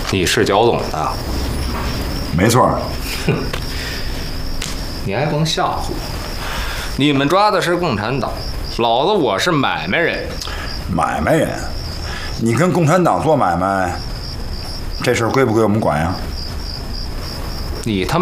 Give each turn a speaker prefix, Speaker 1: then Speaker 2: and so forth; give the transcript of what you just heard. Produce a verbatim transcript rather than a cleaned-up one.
Speaker 1: 你是焦总的？
Speaker 2: 没错。
Speaker 1: 哼，你还甭吓唬我！你们抓的是共产党，老子我是买卖人。
Speaker 2: 买卖人？你跟共产党做买卖，这事儿归不归我们管呀？
Speaker 1: 你他妈！